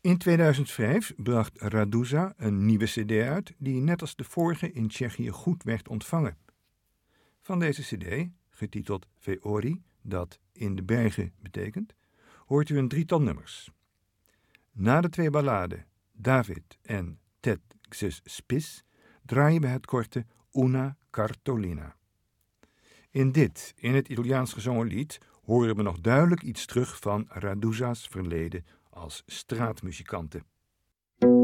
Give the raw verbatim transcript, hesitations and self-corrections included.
In tweeduizend vijf bracht Raduza een nieuwe cd uit die net als de vorige in Tsjechië goed werd ontvangen. Van deze cd, getiteld Veori, dat in de bergen betekent, hoort u een drietal nummers. Na de twee balladen David en Tet Xes Spis draaien we het korte Una Cartolina. In dit, in het Italiaans gezongen lied, horen we nog duidelijk iets terug van Raduza's verleden als straatmuzikante.